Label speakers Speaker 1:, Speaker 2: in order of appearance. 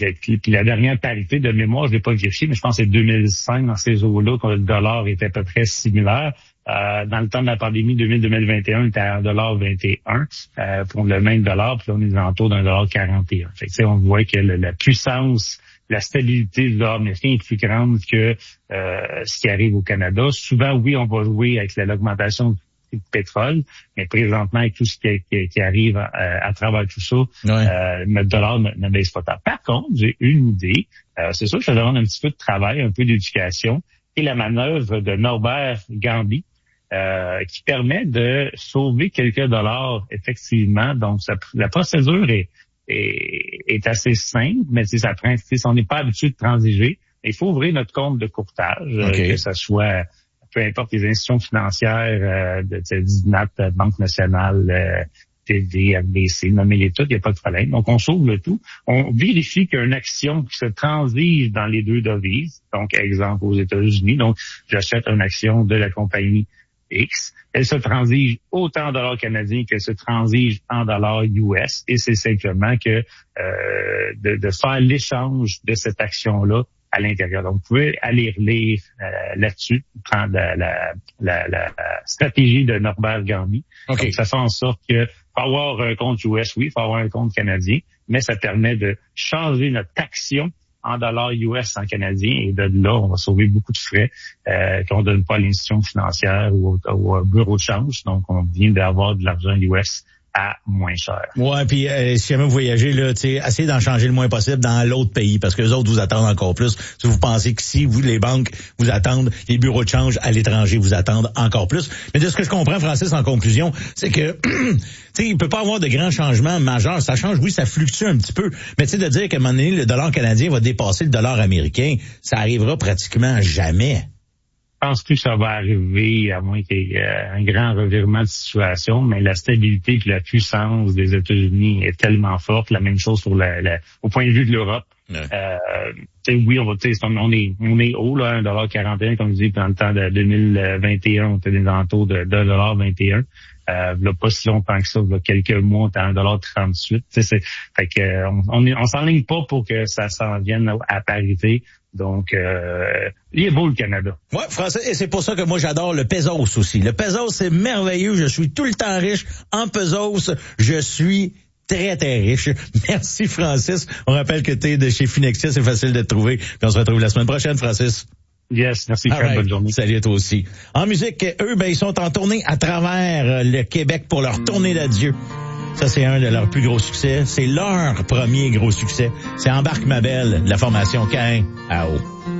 Speaker 1: Puis la dernière parité de mémoire, je l'ai pas vérifié, mais je pense que c'est 2005 dans ces eaux-là quand le dollar était à peu près similaire. Dans le temps de la pandémie 2021, on était à 1,21 pour le même dollar, puis là, on est autour d'1,41. Fait que, on voit que la puissance, la stabilité du dollar américain est plus grande que ce qui arrive au Canada. Souvent, oui, on va jouer avec l'augmentation du pétrole, mais présentement, avec tout ce qui arrive à travers tout ça, notre dollar ne baisse pas tant. Par contre, j'ai une idée. C'est sûr que ça demande un petit peu de travail, un peu d'éducation, et la manœuvre de Norbert Gambi, qui permet de sauver quelques dollars, effectivement. Donc, la procédure est assez simple, mais ça prend, si on n'est pas habitué de transiger, il faut ouvrir notre compte de courtage, que ce soit, peu importe les institutions financières, de DINAT, Banque nationale, TD, RBC, nommez-les toutes, il n'y a pas de problème. Donc, on sauve le tout. On vérifie qu'il y a une action qui se transige dans les deux devises. Donc, exemple, aux États-Unis. Donc, j'achète une action de la compagnie X. Elle se transige autant en dollars canadiens qu'elle se transige en dollars US. Et c'est simplement que de faire l'échange de cette action-là à l'intérieur. Donc, vous pouvez aller relire là-dessus, prendre la stratégie de Norbert Gambi. Donc, ça fait en sorte que faut avoir un compte US, oui, faut avoir un compte canadien, mais ça permet de changer notre action en dollars US en canadien, et de là, on va sauver beaucoup de frais qu'on donne pas à l'institution financière ou au bureau de change. Donc, on vient d'avoir de l'argent US à moins cher.
Speaker 2: Ouais, puis si jamais vous voyagez, là, tu sais, essayez d'en changer le moins possible dans l'autre pays, parce que les autres vous attendent encore plus. Si vous pensez que si vous, les banques vous attendent, les bureaux de change à l'étranger vous attendent encore plus. Mais de ce que je comprends, Francis, en conclusion, c'est que tu sais, il peut pas avoir de grands changements majeurs. Ça change, oui, ça fluctue un petit peu, mais tu sais, de dire qu'à un moment donné, le dollar canadien va dépasser le dollar américain, ça arrivera pratiquement jamais.
Speaker 1: Je pense plus que ça va arriver, à moins qu'il y ait un grand revirement de situation, mais la stabilité et la puissance des États-Unis est tellement forte. La même chose sur au point de vue de l'Europe. Oui, on est haut, là, 1,41 $, comme je dis, dans le temps de 2021, on était des alentours de 1,21 $. Là, pas si longtemps que ça, là, quelques mois, on était à 1,38 $. Fait que, on s'enligne pas pour que ça s'en vienne à parité. Donc, il est beau le Canada.
Speaker 2: Ouais, Français, et c'est pour ça que moi j'adore le pesos aussi. Le pesos, c'est merveilleux. Je suis tout le temps riche. En pesos, je suis très, très riche. Merci, Francis. On rappelle que t'es de chez Finexia, c'est facile de te trouver. Puis on se retrouve la semaine prochaine, Francis.
Speaker 1: Yes, merci, Fred. Bonne journée.
Speaker 2: Salut à toi aussi. En musique, eux, ils sont en tournée à travers le Québec pour leur tournée d'adieu. Ça, c'est un de leurs plus gros succès. C'est leur premier gros succès. C'est Embarque ma belle, de la formation Caïn. Ah oh.